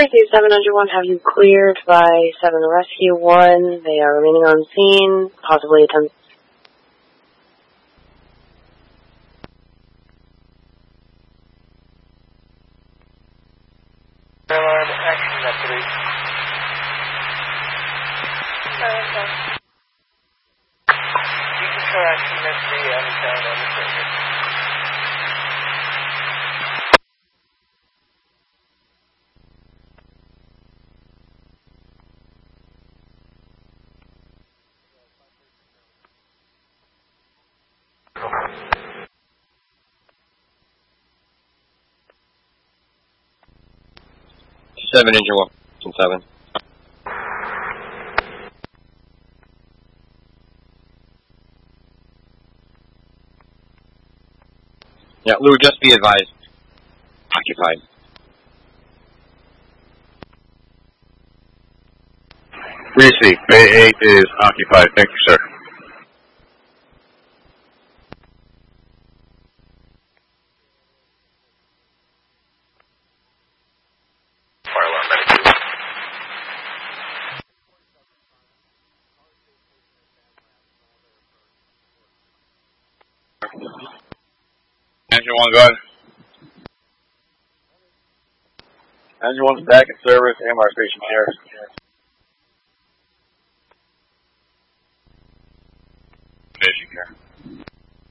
Rescue 701 have you cleared by 7 Rescue 1. They are remaining on scene, possibly attempt. Action at 3. You can show action at 3 anytime on the trigger. Engine 1, 7. Yeah, Lou, just be advised. Occupied. Receive. Bay 8 is occupied. Thank you, sir. Fire alarm ready. Engine 1, go ahead. Engine 1's back in service. AMR station here. Station here.